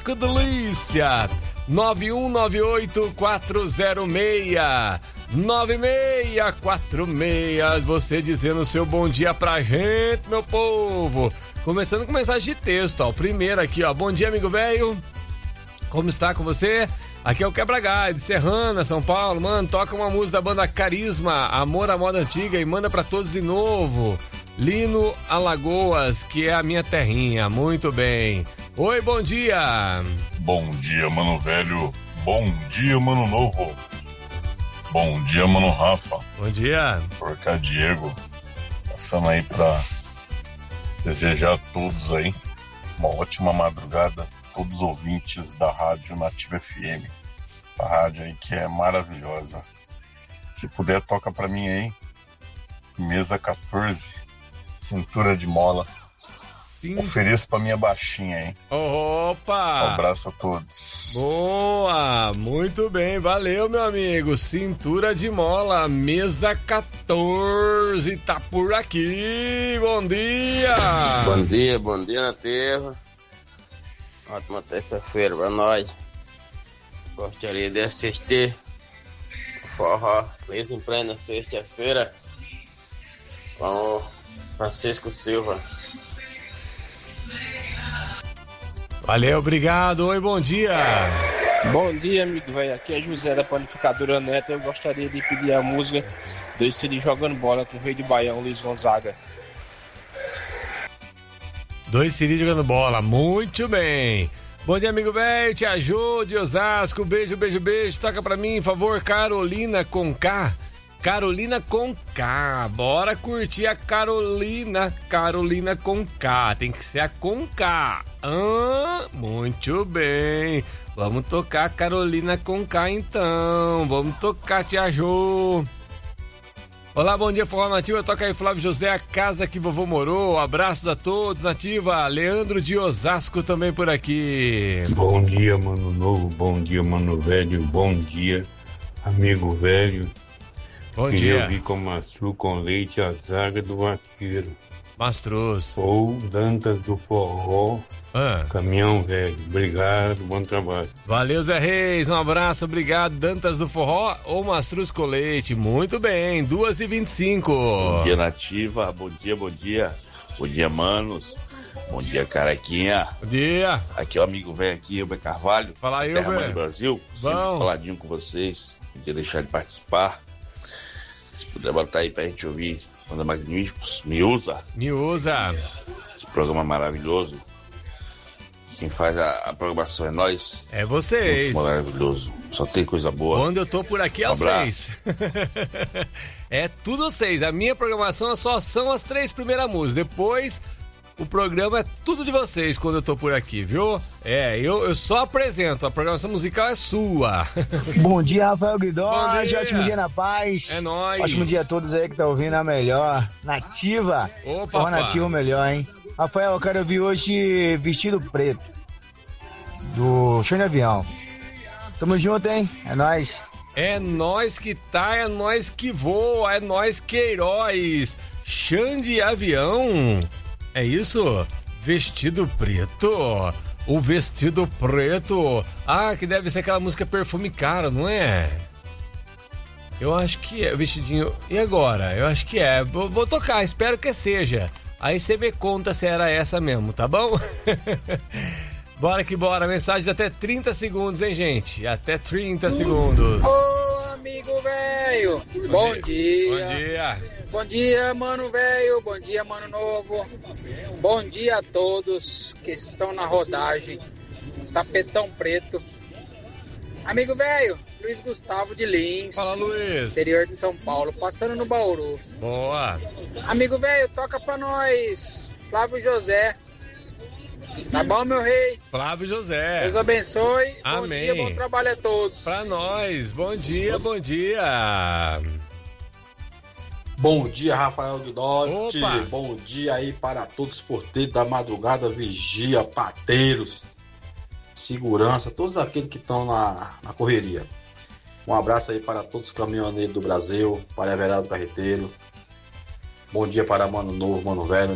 que delícia! 9198-406-9646. Você dizendo o seu bom dia pra gente, meu povo. Começando com mensagem de texto, ó. O primeiro aqui, ó. Bom dia, amigo velho. Como está com você? Aqui é o Quebra Galho, de Serrana, São Paulo. Mano, toca uma música da banda Carisma, Amor à Moda Antiga, e manda pra todos de novo. Lino Alagoas, que é a minha terrinha. Muito bem. Oi, bom dia. Bom dia, mano velho. Bom dia, mano novo. Bom dia, mano Rafa. Bom dia. Por cá, Diego. Passando aí pra desejar a todos aí uma ótima madrugada. Todos os ouvintes da Rádio Nativa FM. Essa rádio aí que é maravilhosa. Se puder, toca pra mim aí. Mesa 14, Cintura de Mola. Sim. Ofereço pra minha baixinha, hein? Opa! Um abraço a todos. Boa! Muito bem, valeu, meu amigo. Cintura de Mola, Mesa 14, tá por aqui. Bom dia! Bom dia na terra. Ótima terça-feira pra nós. Gostaria de assistir o forró Mês em Plena sexta-feira com o Francisco Silva. Valeu, obrigado. Oi, bom dia. Bom dia, amigo velho. Aqui é José da Panificadora Neto. Eu gostaria de pedir a música do CD Jogando Bola com o Rei de Baião, Luiz Gonzaga. 2 Siri jogando bola, muito bem. Bom dia, amigo velho, te ajude, de Osasco, beijo, beijo, beijo. Toca pra mim, por favor, Carolina com K. Carolina com K, bora curtir a Carolina com K, tem que ser a com K. Muito bem, vamos tocar Carolina com K então, vamos tocar, te ajude. Olá, bom dia, Forró Nativa, toca aí Flávio José, a casa que vovô morou, abraços a todos, Nativa, Leandro de Osasco também por aqui. Bom dia, mano novo, bom dia, mano velho, bom dia, amigo velho. Bom Queria dia. ouvir com maçu com leite a zaga do vaqueiro. Mastruz. Ou Dantas do Forró, Caminhão Velho. Obrigado, bom trabalho. Valeu, Zé Reis, um abraço, obrigado. Dantas do Forró ou Mastruz com leite. Muito bem, 2h25. Bom dia, Nativa, bom dia. Bom dia, manos. Bom dia, Carequinha. Bom dia. Aqui é o amigo velho aqui, Elber Carvalho. Fala aí, Terra Elber. do Brasil. Sempre faladinho com vocês. Não queria deixar de participar. Se puder botar aí pra gente ouvir Banda Magníficos, me usa. Esse programa maravilhoso. Quem faz a programação é nós. É vocês. Muito maravilhoso. Só tem coisa boa. Quando eu tô por aqui é vocês. É tudo vocês. A minha programação só são as 3 primeiras músicas. Depois, o programa é tudo de vocês quando eu tô por aqui, viu? Eu só apresento. A programação musical é sua. Bom dia, Rafael Guidó. Bom dia. Ótimo dia na paz. É nóis. Ótimo dia a todos aí que tá ouvindo a melhor. Nativa. Opa, Nativa melhor, hein? Rafael, eu quero ouvir hoje Vestido Preto, do Show de Avião. Tamo junto, hein? É nóis. É nóis que tá, é nóis que voa, é nóis que heróis. Xande Avião. É isso? Vestido Preto. O Vestido Preto. Ah, que deve ser aquela música Perfume Caro, não é? Eu acho que é. Vestidinho. E agora? Eu acho que é. Vou tocar, espero que seja. Aí você me conta se era essa mesmo, tá bom? Bora que bora. Mensagem de até 30 segundos, hein, gente? Até 30 segundos. Ô, amigo velho. Bom dia. Bom dia. Bom dia, mano velho. Bom dia, mano novo. Bom dia a todos que estão na rodagem. Tapetão Preto. Amigo velho, Luiz Gustavo de Lins. Fala, Luiz. Interior de São Paulo, passando no Bauru. Boa. Amigo velho, toca pra nós. Flávio José. Tá bom, meu rei? Flávio José. Deus abençoe. Amém. Bom dia, bom trabalho a todos. Pra nós. Bom dia, bom dia. Bom dia, Rafael Guidotti. Opa. Bom dia aí para todos os porteiros da madrugada, vigia, pateiros, segurança, todos aqueles que estão na correria. Um abraço aí para todos os caminhoneiros do Brasil, para Everaldo Carreteiro. Bom dia para Mano Novo, Mano Velho.